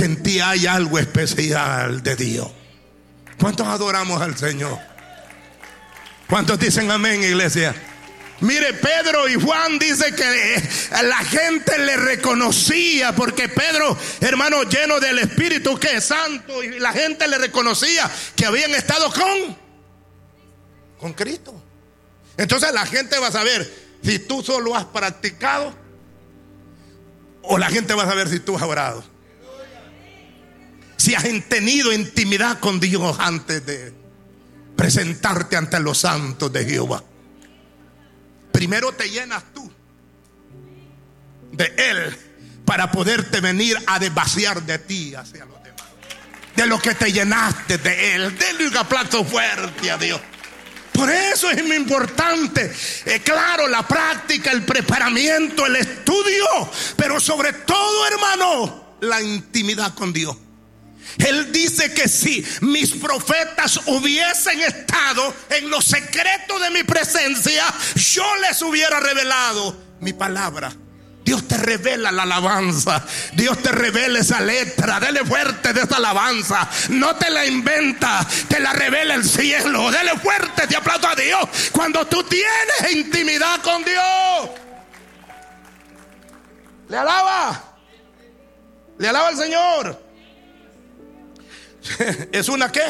que en ti hay algo especial de Dios. ¿Cuántos adoramos al Señor? ¿Cuántos dicen amén, iglesia? Mire, Pedro y Juan dice que la gente le reconocía, porque Pedro, hermano, lleno del Espíritu que es santo, y la gente le reconocía que habían estado con Cristo. Entonces la gente va a saber si tú solo has practicado, o la gente va a saber si tú has orado, si has tenido intimidad con Dios antes de presentarte ante los santos de Jehová. Primero te llenas tú de Él para poderte venir a desvaciar de ti hacia los demás, de lo que te llenaste de Él. Denle un aplauso fuerte a Dios. Por eso es muy importante, claro, la práctica, el preparamiento, el estudio, pero sobre todo, hermano, la intimidad con Dios. Él dice que si mis profetas hubiesen estado en los secretos de mi presencia, yo les hubiera revelado mi palabra. Dios te revela la alabanza. Dios te revela esa letra. Dele fuerte de esa alabanza. No te la inventa, te la revela el cielo. Dele fuerte, te aplaudo a Dios cuando tú tienes intimidad con Dios. Le alaba. Le alaba al Señor. ¿Es una qué?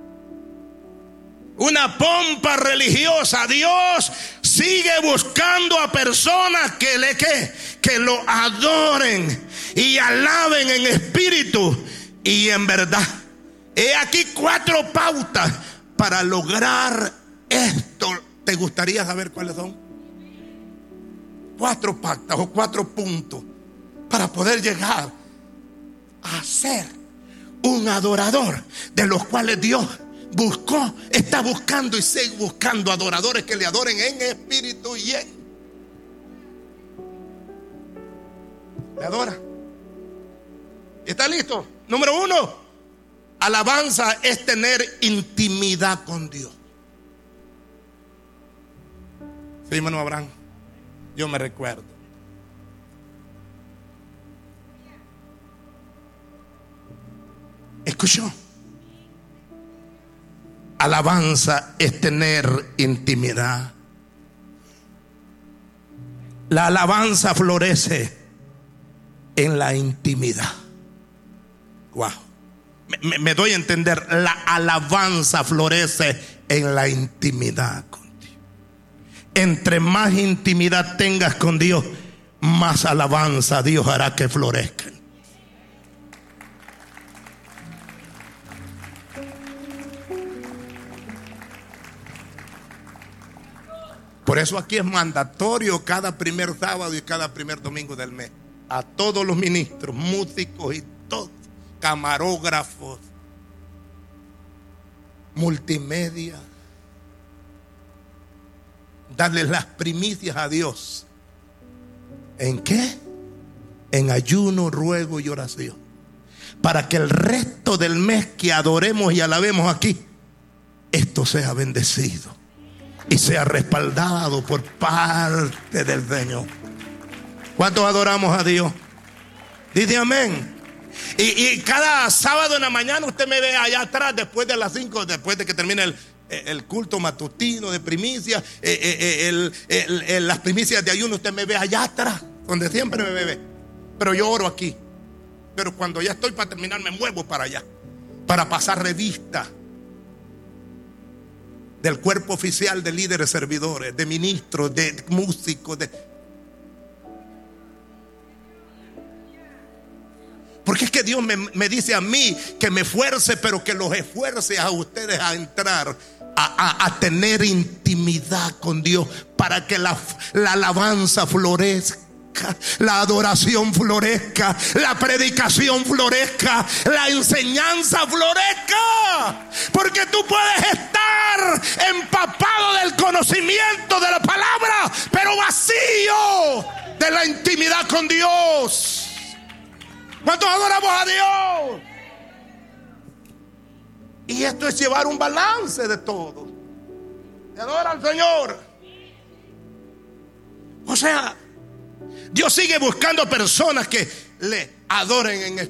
Una pompa religiosa. Dios sigue buscando a personas que lo adoren y alaben en espíritu y en verdad. He aquí 4 pautas para lograr esto. ¿Te gustaría saber cuáles son? 4 pautas o 4 puntos para poder llegar a ser un adorador, de los cuales Dios buscó, está buscando y sigue buscando adoradores que le adoren en espíritu y en. ¿Le adora? ¿Está listo? Número 1, alabanza es tener intimidad con Dios. Sí, hermano Abraham, yo me recuerdo. ¿Escuchó? Alabanza es tener intimidad. La alabanza florece en la intimidad. Wow. Me doy a entender. La alabanza florece en la intimidad con Dios. Entre más intimidad tengas con Dios, más alabanza Dios hará que florezca. Por eso aquí es mandatorio cada primer sábado y cada primer domingo del mes, a todos los ministros, músicos y todos, camarógrafos, multimedia, darles las primicias a Dios. ¿En qué? En ayuno, ruego y oración, para que el resto del mes que adoremos y alabemos aquí, esto sea bendecido y sea respaldado por parte del Señor. ¿Cuántos adoramos a Dios? Dice amén. Y cada sábado en la mañana usted me ve allá atrás, después de las 5, después de que termine el culto matutino de primicias, las primicias de ayuno, usted me ve allá atrás, donde siempre me ve. Pero yo oro aquí. Pero cuando ya estoy para terminar, me muevo para allá, para pasar revista del cuerpo oficial de líderes servidores, de ministros, de músicos, porque es que Dios me dice a mí que me esfuerce, pero que los esfuerce a ustedes a entrar a tener intimidad con Dios, para que la alabanza florezca, la adoración florezca, la predicación florezca, la enseñanza florezca. Porque tú puedes estar empapado del conocimiento de la palabra, pero vacío de la intimidad con Dios. ¿Cuántos adoramos a Dios? Y esto es llevar un balance de todo. ¿Te adora al Señor? O sea, Dios sigue buscando personas que le adoren en espíritu.